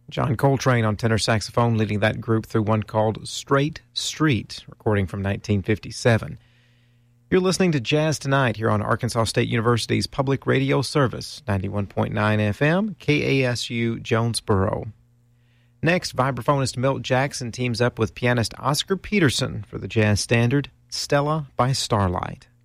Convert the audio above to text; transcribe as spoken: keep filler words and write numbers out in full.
John Coltrane on tenor saxophone, leading that group through one called Straight Street, recording from nineteen fifty-seven. You're listening to Jazz Tonight here on Arkansas State University's public radio service, ninety-one point nine F M, K A S U Jonesboro. Next, vibraphonist Milt Jackson teams up with pianist Oscar Peterson for the jazz standard, Stella by Starlight.